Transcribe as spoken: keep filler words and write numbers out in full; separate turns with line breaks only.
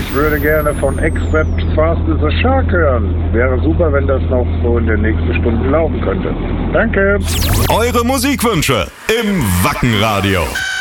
ich würde gerne von Except Fast is a Shark hören. Wäre super, wenn das noch so in den nächsten Stunden laufen könnte. Danke.
Eure Musikwünsche im Wackenradio.